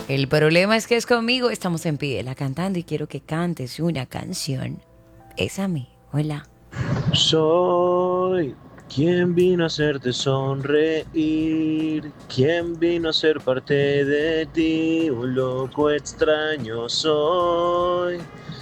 El problema es que es conmigo. Estamos en Pídela cantando y quiero que cantes una canción. Es a mí. Hola. Soy quien vino a hacerte sonreír, quien vino a ser parte de ti, un loco extraño soy.